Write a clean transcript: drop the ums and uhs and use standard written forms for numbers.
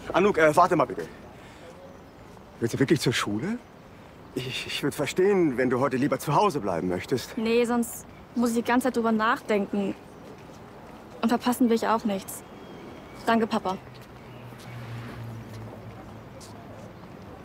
Anouk, warte mal bitte. Willst du wirklich zur Schule? Ich würde verstehen, wenn du heute lieber zu Hause bleiben möchtest. Nee, sonst muss ich die ganze Zeit drüber nachdenken. Und verpassen will ich auch nichts. Danke, Papa.